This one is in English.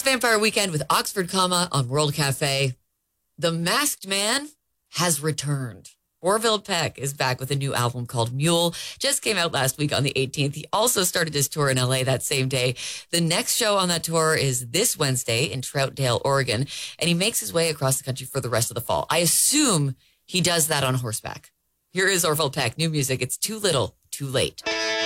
Vampire Weekend with Oxford Comma on World Cafe. The Masked Man has returned. Orville Peck is back with a new album called Mule. Just came out last week on the 18th. He also started his tour in LA that same day. The next show on that tour is this Wednesday in Troutdale, Oregon, and he makes his way across the country for the rest of the fall. I assume he does that on horseback. Here is Orville Peck, new music. It's Too Little, Too Late.